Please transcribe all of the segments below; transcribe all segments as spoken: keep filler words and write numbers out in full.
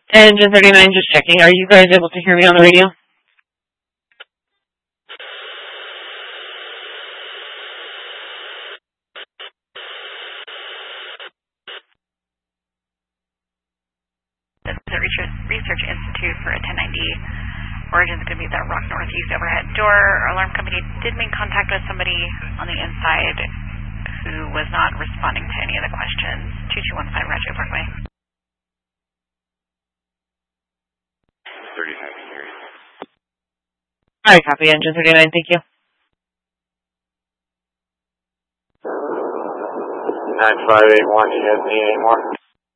Engine thirty-nine, just checking. Are you guys able to hear me on the radio? This is the Research, Research Institute for a ten ninety. Origin's going to be that Rock Northeast overhead door. Our alarm company did make contact with somebody on the inside who was not responding to any of the questions. two two one five Rancho Parkway. thirty-nine here. Alright, copy. Engine thirty-nine, thank you. nine five eight one, you guys need any more?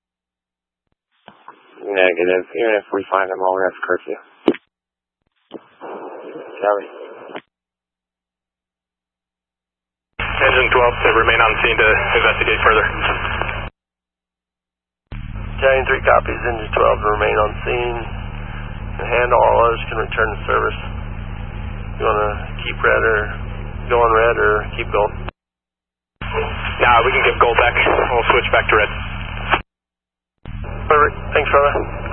Negative. Even if we find them all, we have curfew. Copy. Engine twelve to remain on scene to investigate further. Giant three copies, Engine twelve to remain on scene. And handle all others can return to service. You want to keep red or go on red or keep gold? Nah, we can give gold back. We'll switch back to red. Perfect. Thanks, brother.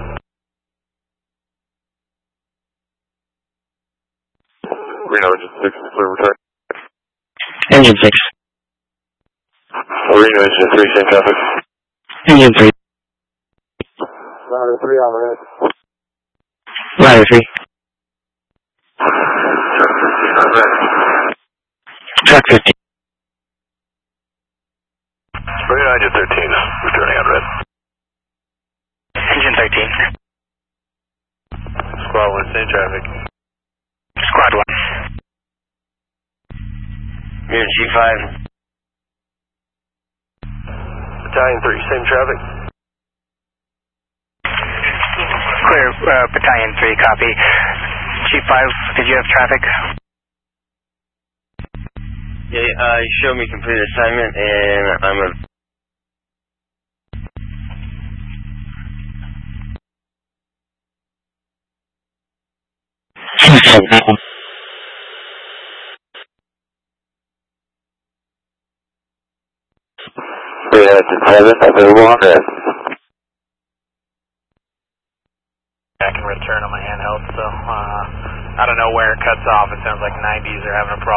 Reno, Engine six, clear return. Engine six. Reno, Engine three, same traffic. Engine three. Ladder three on red. Ladder three. On red. Truck fifty. Reno, Engine thirteen, returning on red. Engine thirteen. Squad one, same traffic. Squad one. Unit G five. Battalion three, same traffic. Clear, uh, Battalion three, copy. G five, did you have traffic? Yeah, uh, you showed me complete assignment, and I'm a... Yeah, it's a seven, available on red. I can return on my handheld, so uh, I don't know where it cuts off. It sounds like nineties are having a problem.